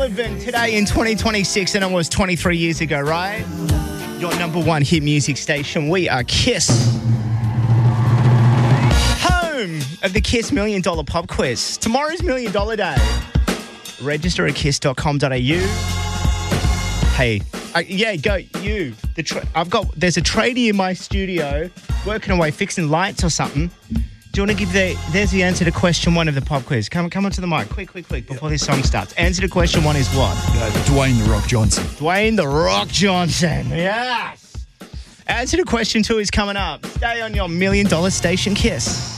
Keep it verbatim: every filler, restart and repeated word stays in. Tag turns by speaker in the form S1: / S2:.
S1: relevant today in twenty twenty-six than it was twenty-three years ago, right? Your number one hit music station. We are Kiss. Home of the Kiss Million Dollar Pop Quiz. Tomorrow's Million Dollar Day. Register at kiss dot com dot a u. Hey, uh, yeah, go, you. The tra- I've got, there's a tradie in my studio working away, fixing lights or something. Do you want to give the, there's the answer to question one of the pop quiz. Come come onto the mic, quick, quick, quick, before this song starts. Answer to question one is what?
S2: Uh, Dwayne The Rock Johnson.
S1: Dwayne The Rock Johnson, yes. Answer to question two is coming up. Stay on your Million Dollar Station, Kiss.